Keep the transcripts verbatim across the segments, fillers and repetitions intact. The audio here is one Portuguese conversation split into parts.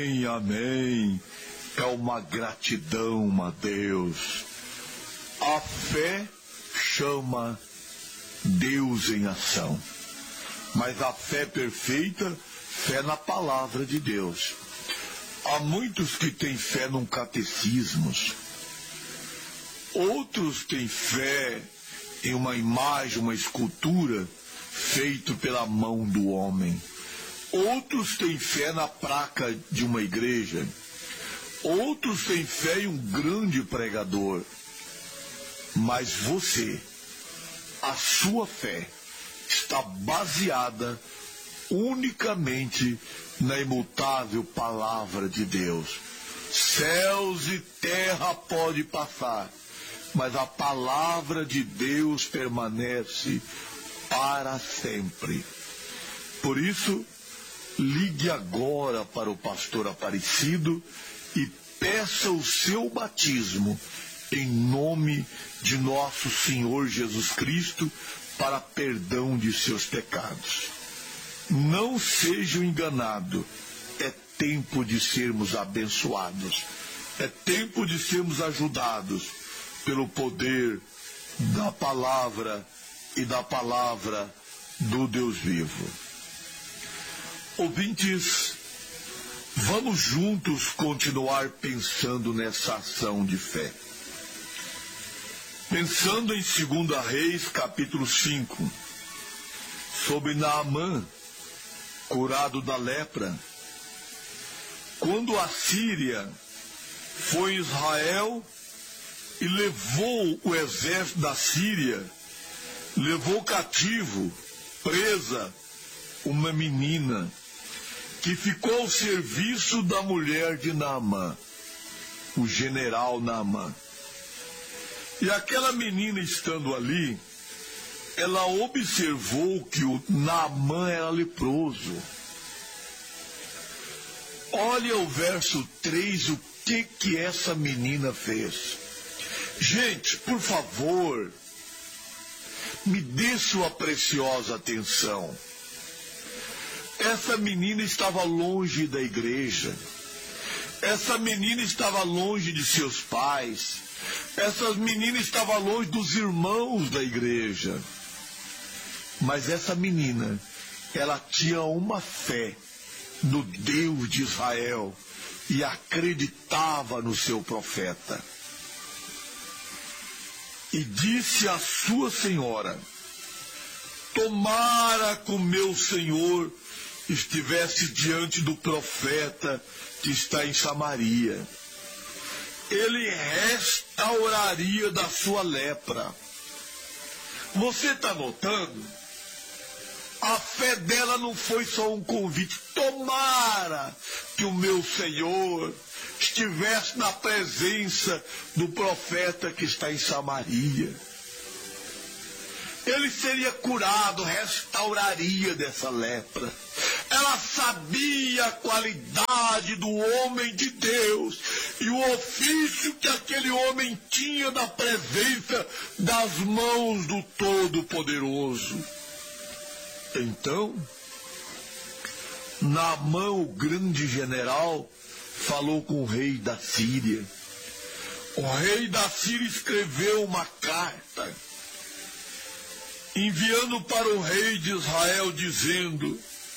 Amém, amém. É uma gratidão a Deus. A fé chama Deus em ação. Mas a fé perfeita, fé na palavra de Deus. Há muitos que têm fé num catecismo. Outros têm fé em uma imagem, uma escultura feita pela mão do homem. Outros têm fé na placa de uma igreja. Outros têm fé em um grande pregador. Mas você, a sua fé, está baseada unicamente na imutável palavra de Deus. Céus e terra podem passar, mas a palavra de Deus permanece para sempre. Por isso, ligue agora para o pastor Aparecido e peça o seu batismo em nome de nosso Senhor Jesus Cristo para perdão de seus pecados. Não sejam enganados. É tempo de sermos abençoados. É tempo de sermos ajudados pelo poder da palavra e da palavra do Deus vivo. Ouvintes, vamos juntos continuar pensando nessa ação de fé. Pensando em Segunda Reis, capítulo cinco, sobre Naamã, curado da lepra. Quando a Síria foi em Israel e levou o exército da Síria, levou cativo, presa, uma menina que ficou ao serviço da mulher de Naamã, o general Naamã. E aquela menina estando ali, ela observou que o Naamã era leproso. Olha o verso três, o que que essa menina fez. Gente, por favor, me dê sua preciosa atenção. Essa menina estava longe da igreja. Essa menina estava longe de seus pais. Essa menina estava longe dos irmãos da igreja. Mas essa menina, ela tinha uma fé no Deus de Israel e acreditava no seu profeta. E disse à sua senhora: tomara que o meu senhor estivesse diante do profeta que está em Samaria. Ele restauraria da sua lepra. Você está notando? A fé dela não foi só um convite. Tomara que o meu Senhor estivesse na presença do profeta que está em Samaria. Ele seria curado, restauraria dessa lepra. Ela sabia a qualidade do homem de Deus e o ofício que aquele homem tinha na presença das mãos do Todo-Poderoso. Então, Naamã, o grande general, falou com o rei da Síria. O rei da Síria escreveu uma carta, enviando para o rei de Israel, dizendo: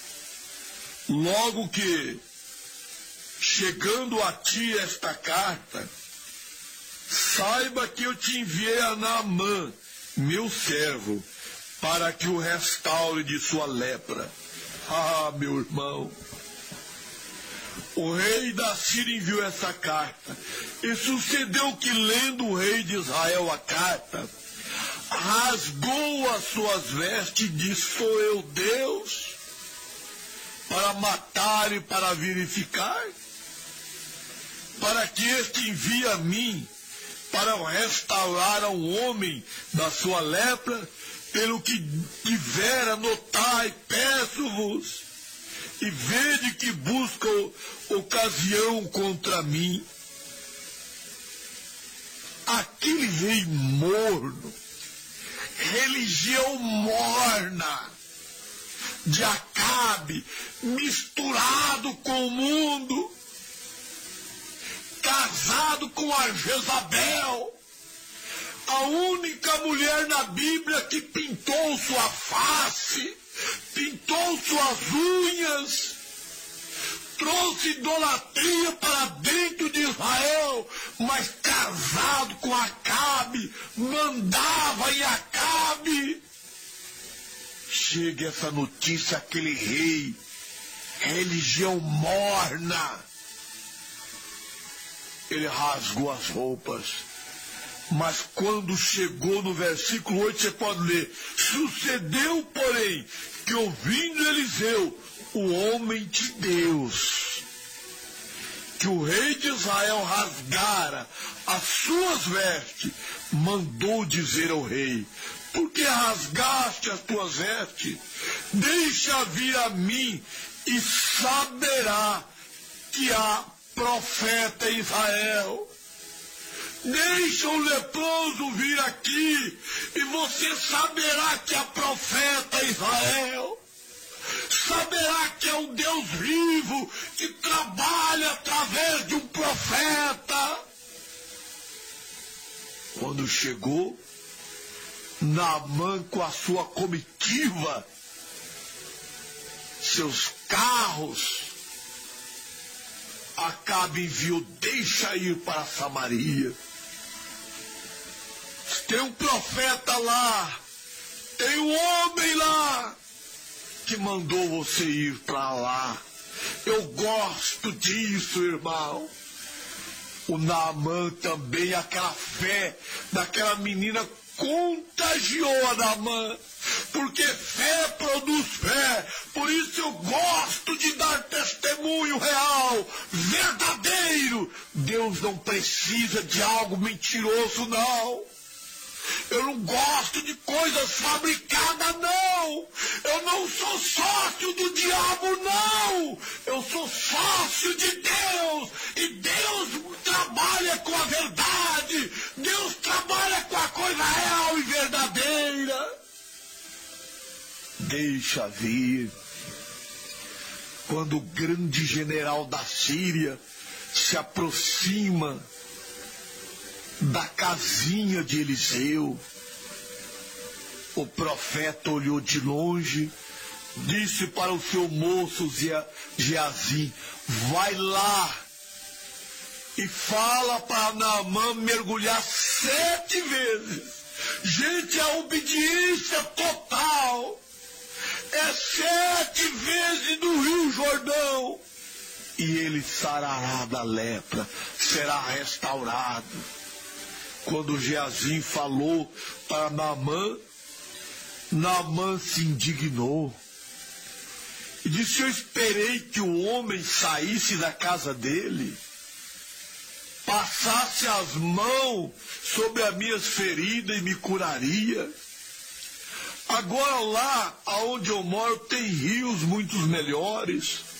logo que, chegando a ti esta carta, saiba que eu te enviei a Naamã, meu servo, para que o restaure de sua lepra. Ah, meu irmão, o rei da Síria enviou essa carta, e sucedeu que, lendo o rei de Israel a carta, rasgou as suas vestes e disse: sou eu Deus para matar e para verificar? Para que este envie a mim para restaurar a um homem da sua lepra? Pelo que tivera, notai, peço-vos, e vede que busca ocasião contra mim. Aquele rei morno, religião morna de Acabe, misturado com o mundo, com a Jezabel, a única mulher na Bíblia que pintou sua face, pintou suas unhas, trouxe idolatria para dentro de Israel, mas casado com Acabe, mandava em Acabe. Chega essa notícia àquele rei, religião morna. Ele rasgou as roupas. Mas quando chegou no versículo oito, você pode ler: sucedeu, porém, que ouvindo Eliseu, o homem de Deus, que o rei de Israel rasgara as suas vestes, mandou dizer ao rei: por que rasgaste as tuas vestes? Deixa vir a mim, e saberá que há profeta em Israel. Deixa o leproso vir aqui, e você saberá que há profeta em Israel. Saberá que é um Deus vivo, que trabalha através de um profeta. Quando chegou, Naamã com a sua comitiva, seus carros, Acabe enviou: deixa ir para Samaria. Tem um profeta lá, tem um homem lá que mandou você ir para lá. Eu gosto disso, irmão. O Naamã também, aquela fé daquela menina contagiou a Naamã, porque fé produz fé. Por isso eu gosto de dar testemunho real, verdadeiro. Deus não precisa de algo mentiroso, não. Eu não gosto de coisas fabricadas, não. Eu não sou sócio do diabo, não. Eu sou sócio de Deus. E Deus trabalha com a verdade. Deus trabalha com a coisa real e verdadeira. Deixa vir. Quando o grande general da Síria se aproxima da casinha de Eliseu, o profeta olhou de longe, disse para o seu moço Geazi: vai lá e fala para Naamã mergulhar sete vezes. Gente, a obediência total é sete vezes no Rio Jordão, e ele sarará da lepra, será restaurado. Quando Geazi falou para Naamã, Naamã se indignou e disse: eu esperei que o homem saísse da casa dele, passasse as mãos sobre as minhas feridas e me curaria. Agora lá aonde eu moro tem rios muito melhores.